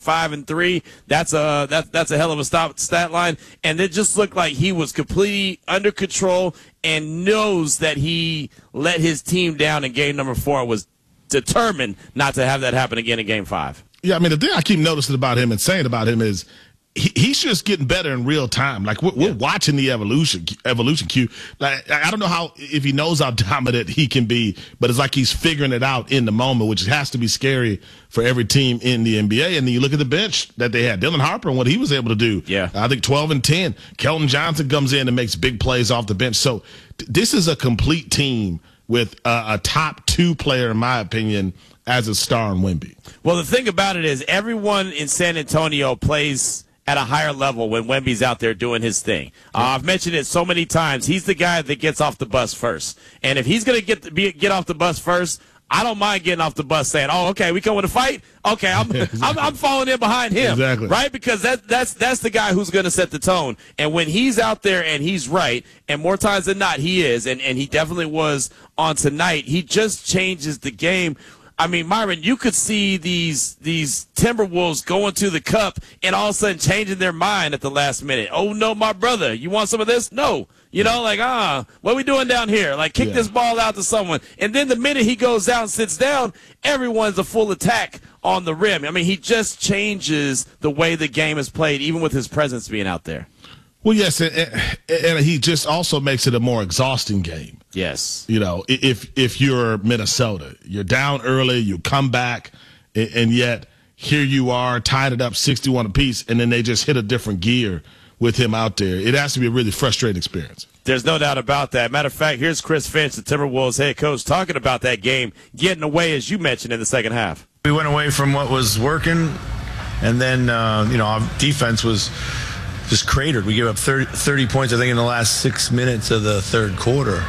5 and 3. That's a hell of a stat line. And it just looked like he was completely under control and knows that he let his team down in game number 4 and was determined not to have that happen again in game 5. Yeah, I mean, the thing I keep noticing about him and saying about him is he's just getting better in real time. Like, we're watching the evolution, Q. Like, I don't know if he knows how dominant he can be, but it's like he's figuring it out in the moment, which has to be scary for every team in the NBA. And then you look at the bench that they had. Dylan Harper and what he was able to do. Yeah. I think 12 and 10. Kelton Johnson comes in and makes big plays off the bench. So this is a complete team with a top 2 player, in my opinion, as a star in Wemby. Well, the thing about it is everyone in San Antonio plays at a higher level when Wemby's out there doing his thing. I've mentioned it so many times. He's the guy that gets off the bus first. And if he's going to get off the bus first, I don't mind getting off the bus saying, "Oh, okay, we coming to fight? Okay, I'm falling in behind him." Exactly. Right? Because that's the guy who's going to set the tone. And when he's out there and he's right, and more times than not he is, and he definitely was on tonight, he just changes the game. I mean, Myron, you could see these Timberwolves going to the cup and all of a sudden changing their mind at the last minute. "Oh, no, my brother, you want some of this?" "No." You know, like, what are we doing down here? Like, kick this ball out to someone. And then the minute he goes down and sits down, everyone's a full attack on the rim. I mean, he just changes the way the game is played, even with his presence being out there. Well, yes, and he just also makes it a more exhausting game. Yes. You know, if you're Minnesota, you're down early, you come back, and yet here you are, tied it up 61 apiece, and then they just hit a different gear with him out there. It has to be a really frustrating experience. There's no doubt about that. Matter of fact, here's Chris Finch, the Timberwolves head coach, talking about that game, getting away, as you mentioned, in the second half. We went away from what was working, and then, our defense was just cratered. We gave up 30 points, I think, in the last 6 minutes of the third quarter.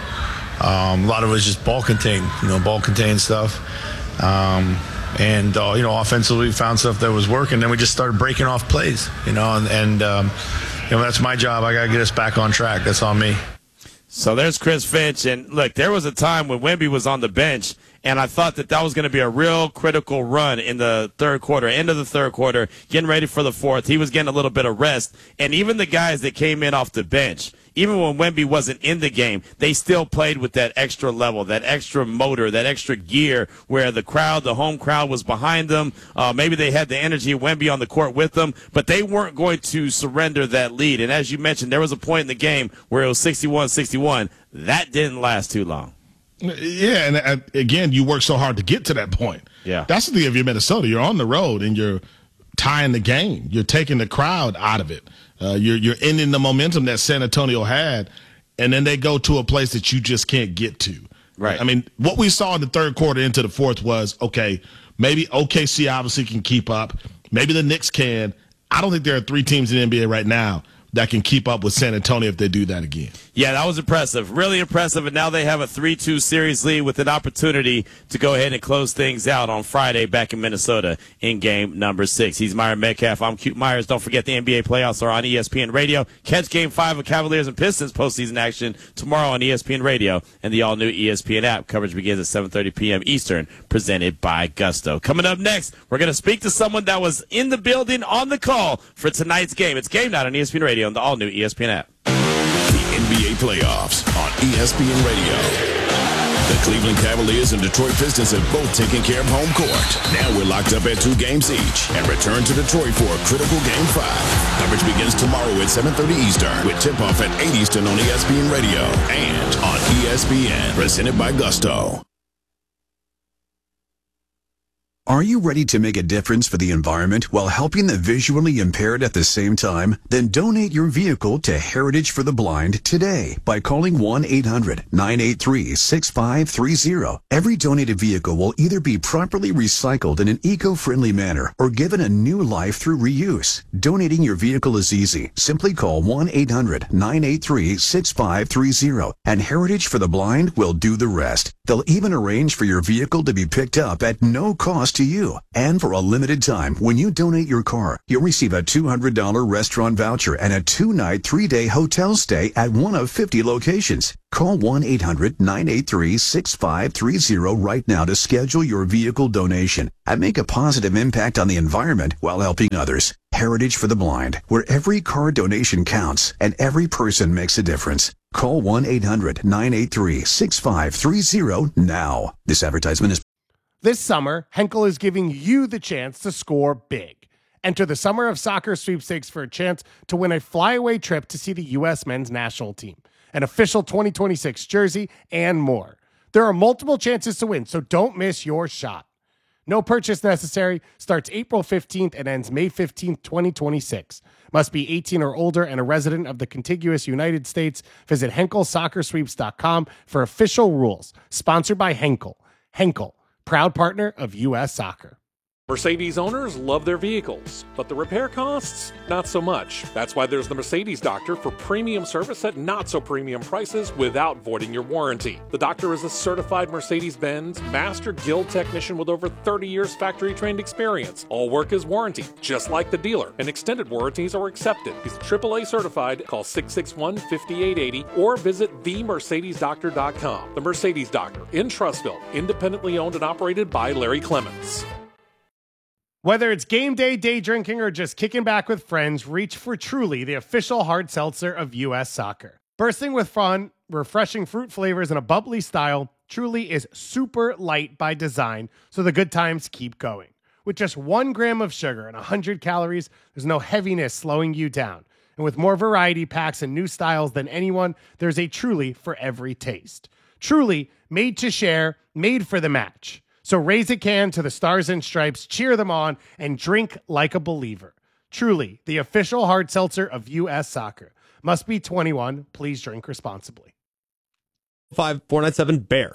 A lot of it was just ball contained stuff. Offensively we found stuff that was working. Then we just started breaking off plays, and that's my job. I got to get us back on track. That's on me. So there's Chris Finch. And, look, there was a time when Wemby was on the bench, and I thought that was going to be a real critical run in the third quarter, end of the third quarter, getting ready for the fourth. He was getting a little bit of rest. And even the guys that came in off the bench, even when Wemby wasn't in the game, they still played with that extra level, that extra motor, that extra gear where the home crowd was behind them. Maybe they had the energy of Wemby on the court with them, but they weren't going to surrender that lead. And as you mentioned, there was a point in the game where it was 61-61. That didn't last too long. Yeah, and again, you work so hard to get to that point. Yeah. That's the thing if you're Minnesota. You're on the road, and you're tying the game. You're taking the crowd out of it. You're ending the momentum that San Antonio had, and then they go to a place that you just can't get to. Right. I mean, what we saw in the third quarter into the fourth was, okay, maybe OKC obviously can keep up. Maybe the Knicks can. I don't think there are 3 teams in the NBA right now that can keep up with San Antonio if they do that again. Yeah, that was impressive. Really impressive. And now they have a 3-2 series lead with an opportunity to go ahead and close things out on Friday back in Minnesota in game number 6. He's Myron Metcalf. I'm Cute Myers. Don't forget the NBA playoffs are on ESPN Radio. Catch game 5 of Cavaliers and Pistons postseason action tomorrow on ESPN Radio and the all-new ESPN app. Coverage begins at 7:30 p.m. Eastern, presented by Gusto. Coming up next, we're going to speak to someone that was in the building on the call for tonight's game. It's Game Night on ESPN Radio and the all-new ESPN app. The NBA playoffs on ESPN Radio. The Cleveland Cavaliers and Detroit Pistons have both taken care of home court. Now we're locked up at 2 games each and return to Detroit for a critical Game 5. Coverage begins tomorrow at 7:30 Eastern with tip-off at 8 Eastern on ESPN Radio and on ESPN, presented by Gusto. Are you ready to make a difference for the environment while helping the visually impaired at the same time? Then donate your vehicle to Heritage for the Blind today by calling 1-800-983-6530. Every donated vehicle will either be properly recycled in an eco-friendly manner or given a new life through reuse. Donating your vehicle is easy. Simply call 1-800-983-6530 and Heritage for the Blind will do the rest. They'll even arrange for your vehicle to be picked up at no cost to you. And for a limited time, when you donate your car, you'll receive a $200 restaurant voucher and a 2-night, 3-day hotel stay at one of 50 locations. Call 1-800-983-6530 right now to schedule your vehicle donation and make a positive impact on the environment while helping others. Heritage for the Blind, where every car donation counts and every person makes a difference. Call 1-800-983-6530 now. This advertisement is... This summer, Henkel is giving you the chance to score big. Enter the Summer of Soccer sweepstakes for a chance to win a flyaway trip to see the U.S. men's national team, an official 2026 jersey, and more. There are multiple chances to win, so don't miss your shot. No purchase necessary. Starts April 15th and ends May 15th, 2026. Must be 18 or older and a resident of the contiguous United States. Visit HenkelSoccerSweeps.com for official rules. Sponsored by Henkel. Henkel, proud partner of U.S. Soccer. Mercedes owners love their vehicles, but the repair costs, not so much. That's why there's the Mercedes Doctor for premium service at not so premium prices without voiding your warranty. The Doctor is a certified Mercedes-Benz Master Guild technician with over 30 years factory-trained experience. All work is warranted, just like the dealer, and extended warranties are accepted. He's AAA certified. Call 661-5880 or visit themercedesdoctor.com. The Mercedes Doctor in Trussville, independently owned and operated by Larry Clements. Whether it's game day, day drinking, or just kicking back with friends, reach for Truly, the official hard seltzer of U.S. Soccer. Bursting with fun, refreshing fruit flavors, and a bubbly style, Truly is super light by design, so the good times keep going. With just 1 gram of sugar and 100 calories, there's no heaviness slowing you down. And with more variety packs and new styles than anyone, there's a Truly for every taste. Truly, made to share, made for the match. So raise a can to the Stars and Stripes, cheer them on, and drink like a believer. Truly, the official hard seltzer of U.S. Soccer. Must be 21. Please drink responsibly. 5497 BEAR.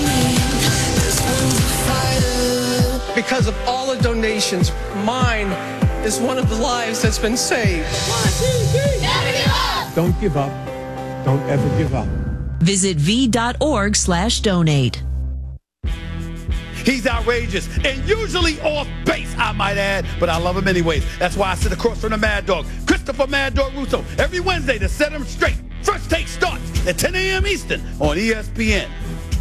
Because of all the donations, mine is one of the lives that's been saved. 1, 2, 3. Never give up. Don't give up. Don't ever give up. Visit v.org/donate. He's outrageous and usually off base, I might add, but I love him anyways. That's why I sit across from the Mad Dog, Christopher Mad Dog Russo, every Wednesday to set him straight. First Take starts at 10 a.m. Eastern on ESPN.